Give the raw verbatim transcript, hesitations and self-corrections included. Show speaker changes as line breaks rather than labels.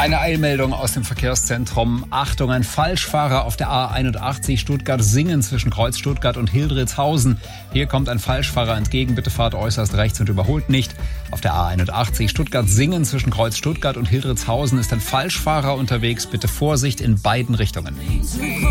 Eine Eilmeldung aus dem Verkehrszentrum. Achtung, ein Falschfahrer auf der A einundachtzig Stuttgart-Singen zwischen Kreuz Stuttgart und Hildritzhausen. Hier kommt ein Falschfahrer entgegen. Bitte fahrt äußerst rechts und überholt nicht. Auf der A einundachtzig Stuttgart-Singen zwischen Kreuz Stuttgart und Hildritzhausen ist ein Falschfahrer unterwegs. Bitte Vorsicht in beiden Richtungen.